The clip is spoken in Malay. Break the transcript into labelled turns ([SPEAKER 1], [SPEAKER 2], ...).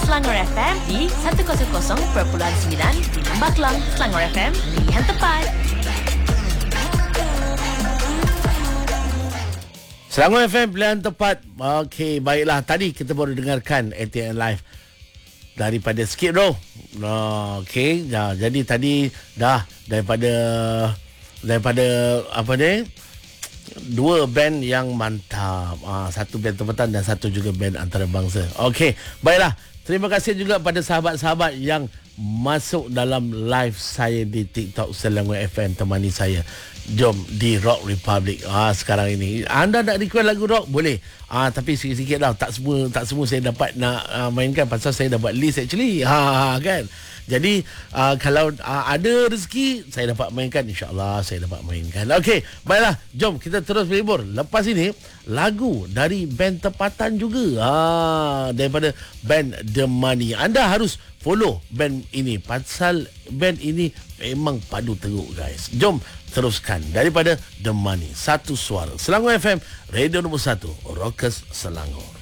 [SPEAKER 1] Selangor FM di 100.9 di Lembah Kelang. Selangor FM, pilihan tepat.
[SPEAKER 2] Selangor FM pilihan tepat. Okey, baiklah. Tadi kita baru dengarkan ATN Live daripada Skid Row. Okey, jadi tadi dah daripada apa ni? Dua band yang mantap. Satu band tempatan dan satu juga band antarabangsa. Okey, baiklah. Terima kasih juga pada sahabat-sahabat yang masuk dalam live saya di TikTok Selangor FM, temani saya. Jom di Rock Republic sekarang ini. Anda nak request lagu rock boleh. Tapi sikit-sikit lah. Tak semua saya dapat nak mainkan pasal saya dah buat list actually. Kan. Jadi kalau ada rezeki saya dapat mainkan, insya-Allah saya dapat mainkan. Okey, baiklah. Jom kita terus berlibur. Lepas ini lagu dari band tempatan juga. Daripada band The Money. Anda harus follow band ini pasal band ini memang padu teruk guys. Jom teruskan daripada The Money. Satu suara Selangor FM, radio nombor 1 Rockers Selangor.